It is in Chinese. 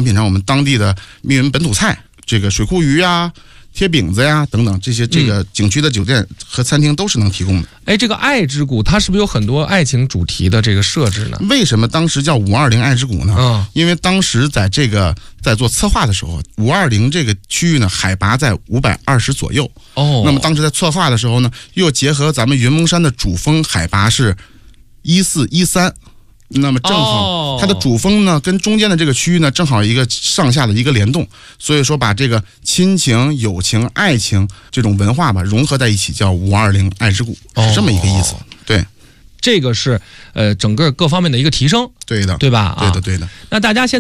品上我们当地的密云本土菜，这个水库鱼啊、贴饼子呀等等，这些这个景区的酒店和餐厅都是能提供的。 这个爱之谷它是不是有很多爱情主题的这个设置呢？ 为什么当时叫520爱之谷呢？因为当时在做策划的时候，520这个区域呢海拔在520左右。那么当时在策划的时候呢，又结合咱们云蒙山的主峰海拔是14、13。那么正好它的主峰呢跟中间的这个区域呢正好一个上下的一个联动，所以说把这个亲情、友情、爱情这种文化吧融合在一起，叫520爱之谷，是这么一个意思。对， 这个是整个各方面的一个提升。 对的， 对吧？ 对的。那大家现在